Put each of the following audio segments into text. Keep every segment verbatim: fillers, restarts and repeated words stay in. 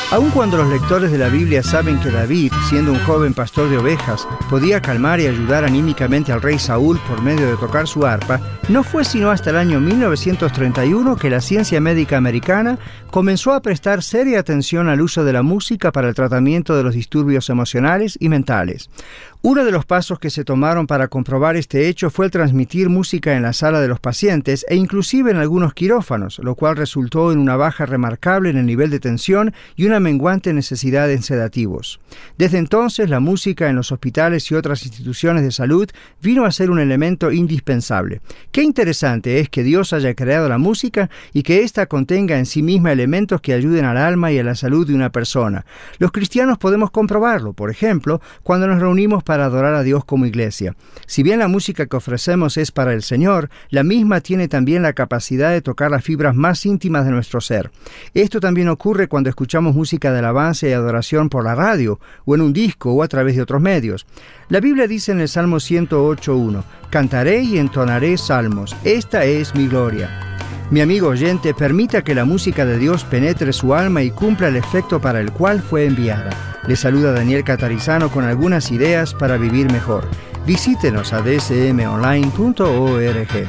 Aun cuando los lectores de la Biblia saben que David, siendo un joven pastor de ovejas, podía calmar y ayudar anímicamente al rey Saúl por medio de tocar su arpa, no fue sino hasta el año mil novecientos treinta y uno que la ciencia médica americana comenzó a prestar seria atención al uso de la música para el tratamiento de los disturbios emocionales y mentales. Uno de los pasos que se tomaron para comprobar este hecho fue el transmitir música en la sala de los pacientes e inclusive en algunos quirófanos, lo cual resultó en una baja remarcable en el nivel de tensión y una menguante necesidad en sedativos. Desde entonces, la música en los hospitales y otras instituciones de salud vino a ser un elemento indispensable. Qué interesante es que Dios haya creado la música y que ésta contenga en sí misma elementos que ayuden al alma y a la salud de una persona. Los cristianos podemos comprobarlo, por ejemplo, cuando nos reunimos para adorar a Dios como iglesia. Si bien la música que ofrecemos es para el Señor, la misma tiene también la capacidad de tocar las fibras más íntimas de nuestro ser. Esto también ocurre cuando escuchamos música de alabanza y adoración por la radio, o en un disco, o a través de otros medios. La Biblia dice en el Salmo ciento ocho uno, «Cantaré y entonaré salmos, esta es mi gloria». Mi amigo oyente, permita que la música de Dios penetre su alma y cumpla el efecto para el cual fue enviada. Le saluda Daniel Catarizano con algunas ideas para vivir mejor. Visítenos a d s m online punto org.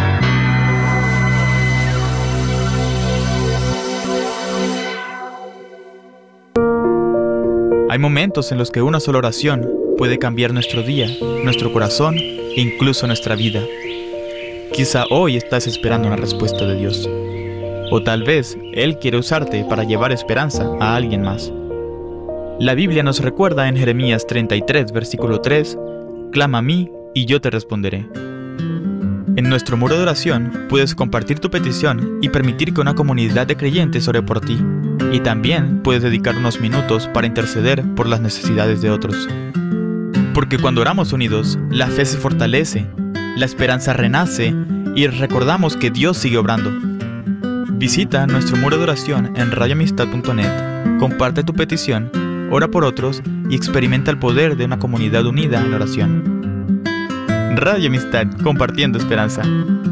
Hay momentos en los que una sola oración puede cambiar nuestro día, nuestro corazón e incluso nuestra vida. Quizá hoy estás esperando una respuesta de Dios. O tal vez Él quiere usarte para llevar esperanza a alguien más. La Biblia nos recuerda en Jeremías treinta y tres, versículo tres, «Clama a mí y yo te responderé». En nuestro muro de oración puedes compartir tu petición y permitir que una comunidad de creyentes ore por ti. Y también puedes dedicar unos minutos para interceder por las necesidades de otros. Porque cuando oramos unidos, la fe se fortalece, la esperanza renace y recordamos que Dios sigue obrando. Visita nuestro muro de oración en radio amistad punto net, comparte tu petición, ora por otros y experimenta el poder de una comunidad unida en oración. Radio Amistad, compartiendo esperanza.